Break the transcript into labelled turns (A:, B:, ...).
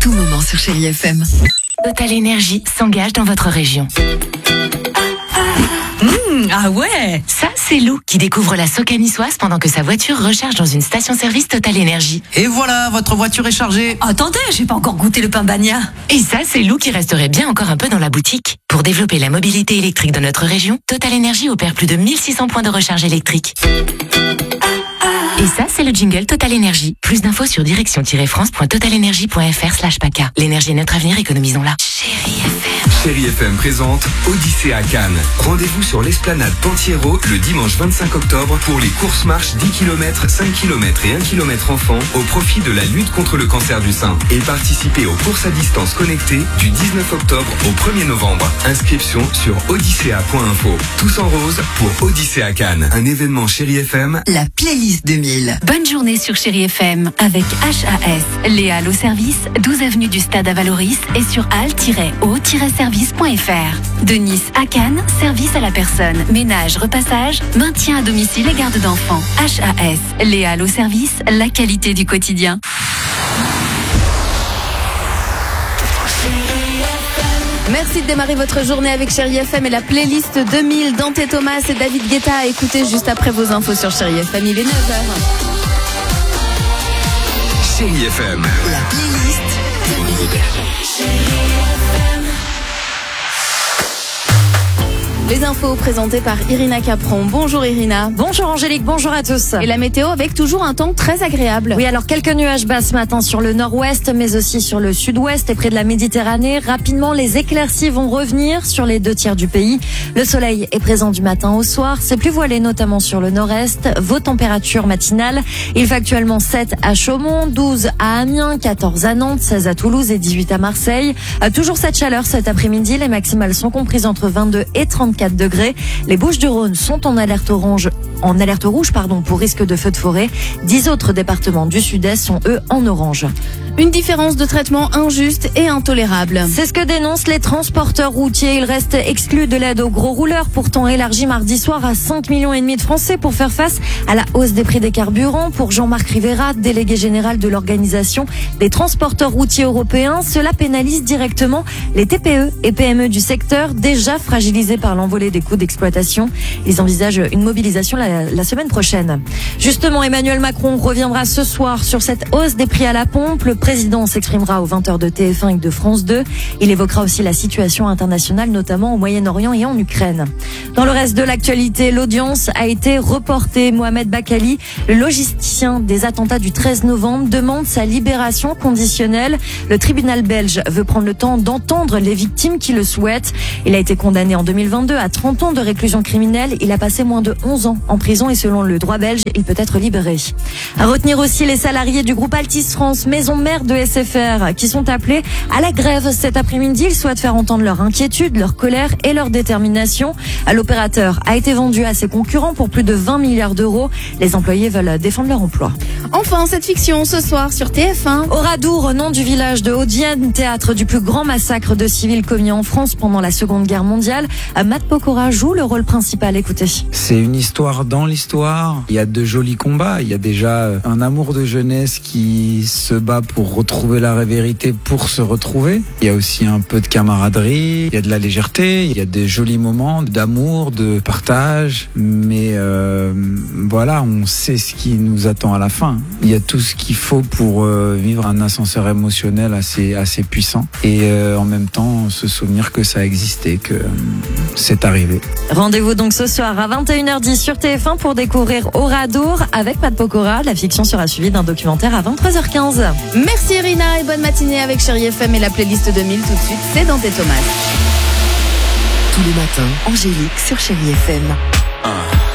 A: tout moment sur Chérie FM.
B: Total Énergie s'engage dans votre région.
C: Ah ouais.
B: Ça, c'est Lou qui découvre la Soca niçoise pendant que sa voiture recharge dans une station-service Total Énergie.
D: Et voilà, votre voiture est chargée.
C: Attendez, j'ai pas encore goûté le pain bagna.
B: Et ça, c'est Lou qui resterait bien encore un peu dans la boutique. Pour développer la mobilité électrique dans notre région, Total Énergie opère plus de 1600 points de recharge électrique. Et ça, c'est le jingle Total Énergie. Plus d'infos sur direction-france.totalenergie.fr/PACA. L'énergie est notre avenir, économisons-la. Chérie FM.
E: Chérie FM présente Odyssée à Cannes. Rendez-vous sur l'esplanade Pantiero le dimanche 25 octobre pour les courses marches 10 km, 5 km et 1 km enfants au profit de la lutte contre le cancer du sein. Et participez aux courses à distance connectées du 19 octobre au 1er novembre. Inscription sur odyssea.info. Tous en rose pour Odyssée à Cannes. Un événement Chérie FM.
A: La playlist 2000.
F: Bonne journée sur Chérie FM avec HAS. Léa au service, 12 avenue du Stade à Valoris et sur al-o-service.fr. De Nice à Cannes, service à la personne, ménage, repassage, maintien à domicile et garde d'enfants. HAS. Léa au service, la qualité du quotidien.
G: Merci de démarrer votre journée avec Chérie FM et la playlist 2000. Dante Thomas et David Guetta à écouter juste après vos infos sur Chérie FM. Il est 9h.
E: Chérie FM.
A: La playlist 2000.
G: Les infos présentées par Irina Capron. Bonjour Irina.
H: Bonjour Angélique, bonjour à tous.
G: Et la météo avec toujours un temps très agréable.
H: Oui, alors quelques nuages bas ce matin sur le nord-ouest, mais aussi sur le sud-ouest et près de la Méditerranée. Rapidement, les éclaircies vont revenir sur les 2 tiers du pays. Le soleil est présent du matin au soir. C'est plus voilé, notamment sur le nord-est. Vos températures matinales, il fait actuellement 7 à Chaumont, 12 à Amiens, 14 à Nantes, 16 à Toulouse et 18 à Marseille. Toujours cette chaleur cet après-midi. Les maximales sont comprises entre 22 et 34 degrés. Les Bouches-du-Rhône sont en alerte rouge pour risque de feux de forêt. 10 autres départements du sud-est sont eux en orange.
G: Une différence de traitement injuste et intolérable.
H: C'est ce que dénoncent les transporteurs routiers. Ils restent exclus de l'aide aux gros rouleurs, pourtant élargie mardi soir à 5,5 millions de Français pour faire face à la hausse des prix des carburants. Pour Jean-Marc Rivera, délégué général de l'organisation des transporteurs routiers européens, cela pénalise directement les TPE et PME du secteur, déjà fragilisés par l'envolée des coûts d'exploitation. Ils envisagent une mobilisation la semaine prochaine. Justement, Emmanuel Macron reviendra ce soir sur cette hausse des prix à la pompe. Le président s'exprimera aux 20h de TF1 et de France 2. Il évoquera aussi la situation internationale, notamment au Moyen-Orient et en Ukraine. Dans le reste de l'actualité, l'audience a été reportée. Mohamed Bakali, le logisticien des attentats du 13 novembre, demande sa libération conditionnelle. Le tribunal belge veut prendre le temps d'entendre les victimes qui le souhaitent. Il a été condamné en 2022 à 30 ans de réclusion criminelle. Il a passé moins de 11 ans en prison et selon le droit belge, il peut être libéré. À retenir aussi les salariés du groupe Altis France, maison mère de SFR, qui sont appelés à la grève cet après-midi. Ils souhaitent faire entendre leur inquiétude, leur colère et leur détermination. L'opérateur a été vendu à ses concurrents pour plus de 20 milliards d'euros. Les employés veulent défendre leur emploi.
G: Enfin, cette fiction ce soir sur TF1.
H: Oradour, nom du village de Haute-Vienne, théâtre du plus grand massacre de civils commis en France pendant la Seconde Guerre mondiale. Matt Pokora joue le rôle principal. Écoutez.
I: C'est une histoire dans l'histoire. Il y a de jolis combats. Il y a déjà un amour de jeunesse qui se bat pour retrouver la vérité, pour se retrouver. Il y a aussi un peu de camaraderie. Il y a de la légèreté. Il y a des jolis moments d'amour, de partage. Mais voilà, on sait ce qui nous attend à la fin. Il y a tout ce qu'il faut pour vivre un ascenseur émotionnel assez puissant. Et en même temps, se souvenir que ça existait, que c'est arrivé.
H: Rendez-vous donc ce soir à 21h10 sur TF1 pour découvrir Oradour avec Matt Pokora. La fiction sera suivie d'un documentaire à 23h15.
G: Merci Irina et bonne matinée avec Chérie FM et la playlist 2000. Tout de suite, c'est Dante Thomas.
A: Tous les matins, Angélique sur Chérie FM.